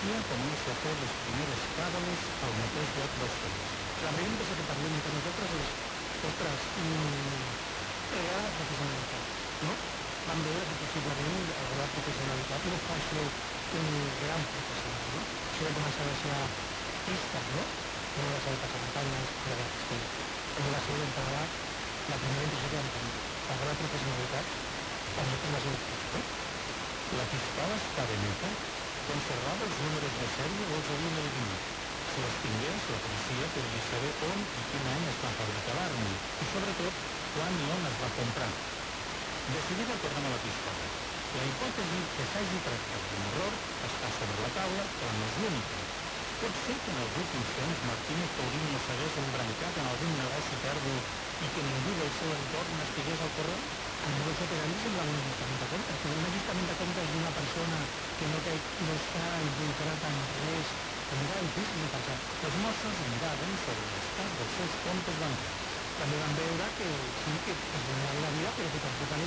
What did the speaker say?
policia comença a fer les primeres càbales al mateix lloc dels fets. La pregunta que parlem entre nosaltres és, ostres, era la professionalitat, no? Vam veure que possiblement el grau de professionalitat no fa això un gran professional, no? Això de començar a deixar pistes, no? No va ser de passar muntanyes, de la història. Com va ser d'entrada la primera impressió que vam tenir. El grau de professionalitat per nosaltres va ser un plus, no? La pistola estava neta, conservava els números de sèrie o els havien eliminat. Si els tingués, la policia podria saber on i quin any es va fabricar l'arma i, sobretot, quan i on es va comprar. Decidida, tornem a la pistola. La hipòtesi que s'hagi tractat d'un error està sobre la taula, però no és l'única. Pot ser que en els últims temps Martínez Paurín no s'hagués embrancat en algun negoci pèrdut i que ningú del seu entorn estigués al corrent? El negoci operandi sembla un ajustament de comptes, però un ajustament de comptes d'una persona que no està involucrat en res, em era difícil de pensar. Els Mossos miraven sobre l'estat dels seus comptes bancaris. També van veure que sí, que es guanyaven la vida, però que tampoc